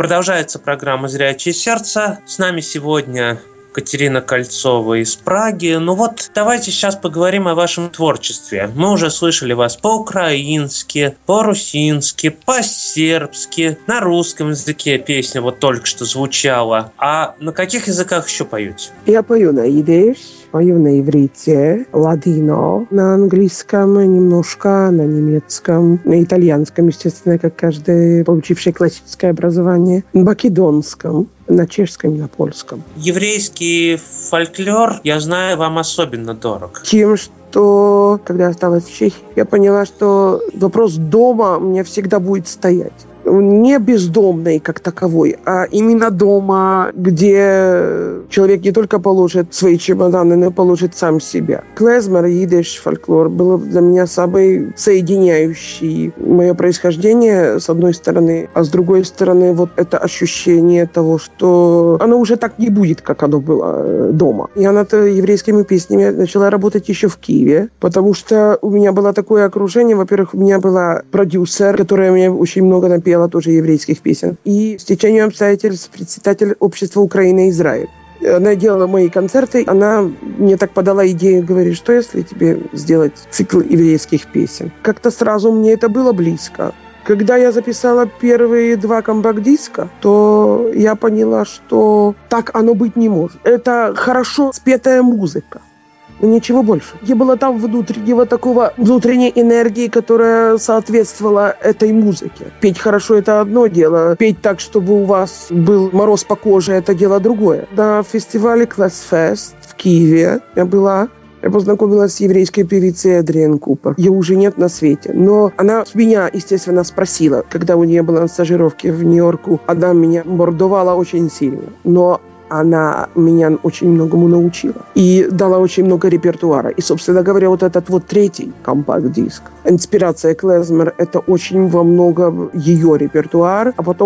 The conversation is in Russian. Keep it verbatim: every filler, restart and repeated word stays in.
Продолжается программа «Зрячее сердце». С нами сегодня Катерина Кольцова из Праги. Ну вот, давайте сейчас поговорим о вашем творчестве. Мы уже слышали вас по-украински, по-русински, по-сербски, на русском языке песня вот только что звучала. А на каких языках еще поете? Я пою на идиш, пою на иврите, ладино, на английском немножко, на немецком, на итальянском, естественно, как каждый, получивший классическое образование, на македонском, на чешском и на польском. Еврейский фольклор, я знаю, вам особенно дорог. Тем, что, когда я осталась в Чехии, я поняла, что вопрос дома у меня всегда будет стоять. Не бездомный как таковой, а именно дома, где человек не только положит свои чемоданы, но и положит сам себя. Клезмер, идиш, фольклор было для меня самый соединяющий мое происхождение, с одной стороны, а с другой стороны, вот это ощущение того, что оно уже так не будет, как оно было дома. Я над еврейскими песнями начала работать еще в Киеве, потому что у меня было такое окружение. Во-первых, у меня была продюсер, которая мне очень много напела тоже еврейских песен. И с течением обстоятельств председатель общества Украина и Израиль. Она делала мои концерты. Она мне так подала идею, говорит, что если тебе сделать цикл еврейских песен. Как-то сразу мне это было близко. Когда я записала первые два компакт-диска, то я поняла, что так оно быть не может. Это хорошо спетая музыка. Но ничего больше. Не было там внутреннего такого, внутренней энергии, которая соответствовала этой музыке. Петь хорошо – это одно дело. Петь так, чтобы у вас был мороз по коже – это дело другое. На фестивале Клэсфест в Киеве я была. Я познакомилась с еврейской певицей Адриан Купер. Ее уже нет на свете. Но она меня, естественно, спросила, когда у нее была на стажировке в Нью-Йорку. Она меня мордовала очень сильно. Но она меня очень многому научила и дала очень много репертуара. И, собственно говоря, вот этот вот третий компакт-диск «Инспирация Клезмер» — это очень во многом ее репертуар. А потом